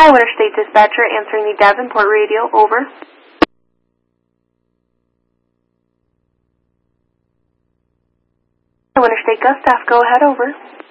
Hi, Winter State Dispatcher, answering the Davenport radio, over. Winter State Gust Staff, go ahead, over.